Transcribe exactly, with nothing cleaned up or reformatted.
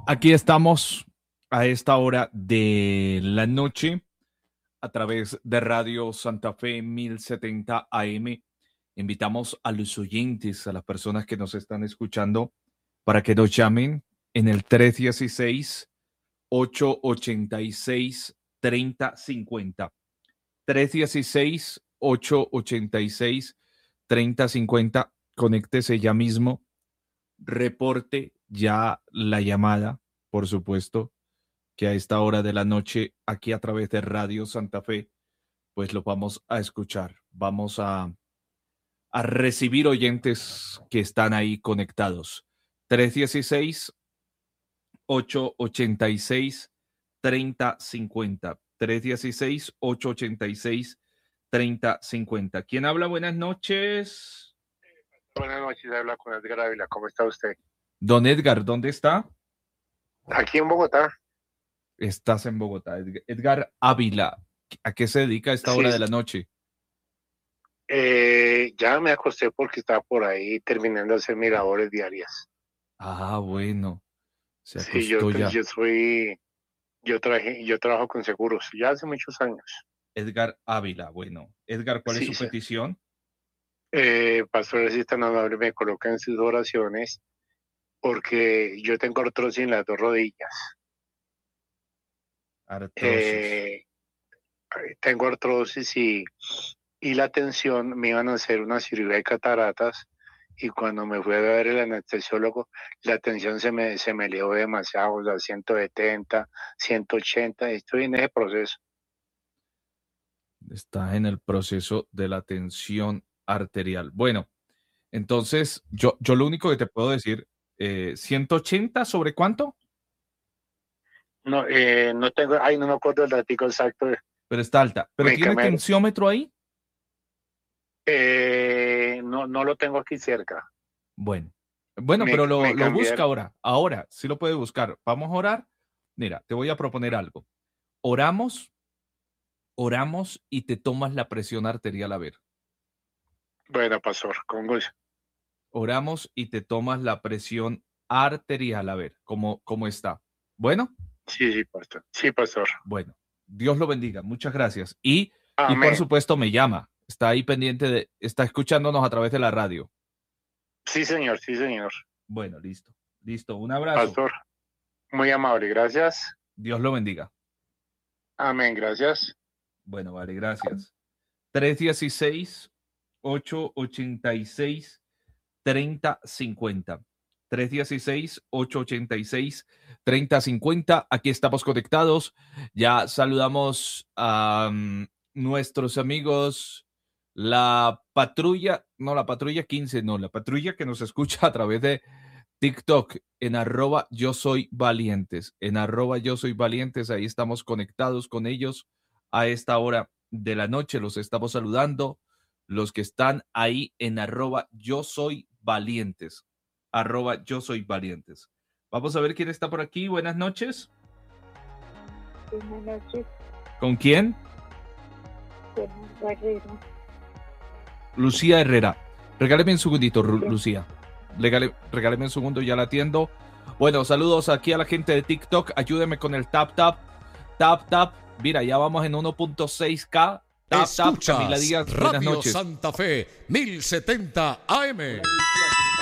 Aquí estamos a esta hora de la noche a través de Radio Santa Fe mil setenta A M. Invitamos a los oyentes, a las personas que nos están escuchando, para que nos llamen en el tres uno seis, ocho ocho seis, tres cero cinco cero. tres uno seis, ocho ocho seis, tres cero cinco cero. Conéctese ya mismo. Reporte ya la llamada, por supuesto, que a esta hora de la noche, aquí a través de Radio Santa Fe, pues lo vamos a escuchar. Vamos a, a recibir oyentes que están ahí conectados. tres uno seis, ocho ocho seis, tres cero cinco cero. tres uno seis, ocho ocho seis, tres cero cinco cero. ¿Quién habla? Buenas noches. Buenas noches, habla con Edgar Ávila. ¿Cómo está usted? Don Edgar, ¿dónde está? Aquí en Bogotá. Estás en Bogotá. Edgar Ávila, ¿a qué se dedica a esta Sí. hora de la noche? Eh, ya me acosté porque estaba por ahí terminando de hacer mis labores diarias. Ah, bueno. Se acostó Sí, yo, ya. yo soy, yo trabajé, yo trabajo con seguros ya hace muchos años. Edgar Ávila, bueno. Edgar, ¿cuál Sí, es su sí. petición? Eh, pastor, si tan amable me coloca en sus oraciones porque yo tengo artrosis en las dos rodillas. Artrosis. Eh, tengo artrosis y, y la tensión, me iban a hacer una cirugía de cataratas y cuando me fui a ver el anestesiólogo, la tensión se me, se me elevó demasiado, o sea, ciento setenta, ciento ochenta, y estoy en ese proceso. Está en el proceso de la tensión arterial. Bueno, entonces yo, yo lo único que te puedo decir, eh, ¿ciento ochenta sobre cuánto? No, eh, no tengo, ay, no me acuerdo el ratico exacto. Pero está alta. ¿Pero Me tiene quemé. tensiómetro ahí? Eh, no, no lo tengo aquí cerca. Bueno, bueno, Me, pero lo, me lo cambié. busca ahora. Ahora, sí lo puede buscar. Vamos a orar. Mira, te voy a proponer algo. Oramos, oramos y te tomas la presión arterial a ver. Bueno, pastor, con gusto. Oramos y te tomas la presión arterial a ver cómo, cómo está. Bueno. Sí, sí, pastor. Sí, pastor. Bueno, Dios lo bendiga. Muchas gracias. Y, y Amén. por supuesto me llama. Está ahí pendiente de, está escuchándonos a través de la radio. Sí, señor, sí, señor. Bueno, listo. Listo. Un abrazo. Pastor, muy amable, gracias. Dios lo bendiga. Amén, gracias. Bueno, vale, gracias. tres uno seis, ocho ocho seis, tres cero cinco cero. tres uno seis, ocho ocho seis, tres cero cinco cero. Aquí estamos conectados. Ya saludamos a um, nuestros amigos, la patrulla, no, la patrulla quince, no, la patrulla que nos escucha a través de TikTok en arroba yo soy valientes, en arroba yo soy valientes. Ahí estamos conectados con ellos a esta hora de la noche. Los estamos saludando. Los que están ahí en arroba yo soy valientes, arroba yo soy valientes. Vamos a ver quién está por aquí. Buenas noches. Buenas noches. ¿Con quién? Fernando Herrera. Lucía Herrera. Regáleme un segundito, sí. Lucía. Regáleme, regáleme un segundo, ya la atiendo. Bueno, saludos aquí a la gente de TikTok. Ayúdeme con el tap tap. Tap tap. Mira, ya vamos en uno punto seis K. Tap, Escuchas tap, Camila Díaz, Radio buenas noches. Santa Fe mil setenta A M.